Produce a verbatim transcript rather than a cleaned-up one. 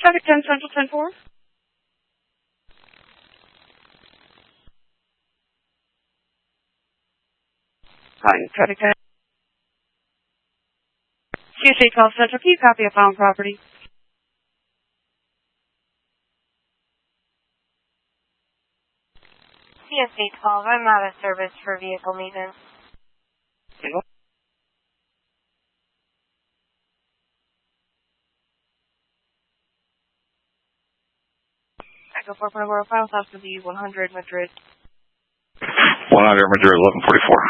Traffic ten Central ten four. Hi, Traffic ten. C S A twelve Central, can you copy a found property? C S A twelve, I'm out of service for vehicle maintenance. Echo four point zero five, House to be one hundred Madrid. one hundred Madrid, eleven forty-four.